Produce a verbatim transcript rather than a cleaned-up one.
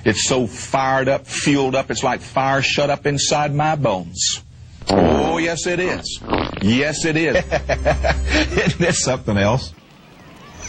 It's so fired up, fueled up, it's like fire shut up inside my bones. Oh, yes, it is. Yes, it is. Isn't that something else?